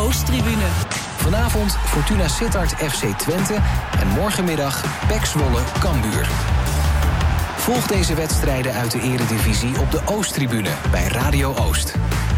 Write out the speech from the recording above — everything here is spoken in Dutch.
Oosttribune. Vanavond Fortuna Sittard FC Twente en morgenmiddag PEC Zwolle Cambuur. Volg deze wedstrijden uit de Eredivisie op de Oosttribune bij Radio Oost.